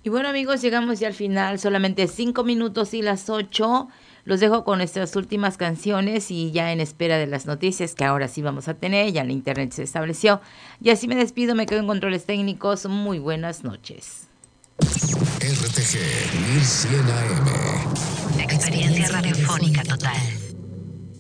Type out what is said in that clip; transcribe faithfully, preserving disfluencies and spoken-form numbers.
Y bueno, amigos, llegamos ya al final, solamente cinco minutos y las ocho. Los dejo con nuestras últimas canciones y ya en espera de las noticias que ahora sí vamos a tener, ya el internet se estableció. Y así me despido, me quedo en controles técnicos. Muy buenas noches. R T G mil cien A M. Experiencia radiofónica total.